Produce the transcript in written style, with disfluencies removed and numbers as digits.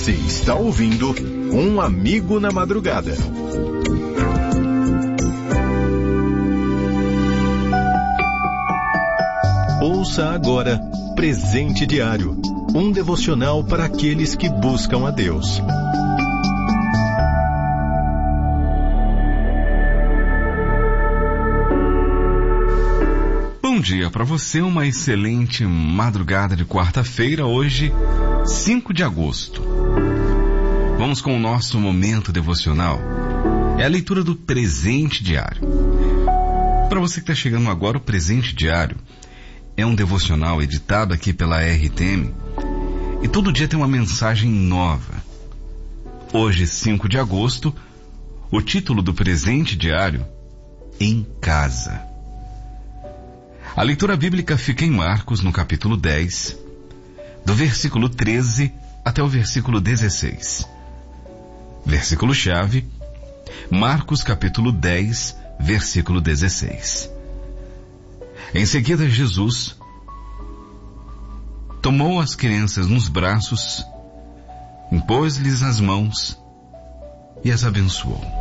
Você está ouvindo Um Amigo na Madrugada. Ouça agora Presente Diário, um devocional para aqueles que buscam a Deus. Bom dia para você, uma excelente madrugada de quarta-feira, hoje, 5 de agosto. Vamos com o nosso momento devocional. É a leitura do Presente Diário. Para você que está chegando agora, o Presente Diário é um devocional editado aqui pela RTM e todo dia tem uma mensagem nova. Hoje, 5 de agosto, o título do Presente Diário, Em Casa. A leitura bíblica fica em Marcos, no capítulo 10, do versículo 13 até o versículo 16. Versículo-chave, Marcos capítulo 10, versículo 16. Em seguida, Jesus tomou as crianças nos braços, impôs-lhes as mãos e as abençoou.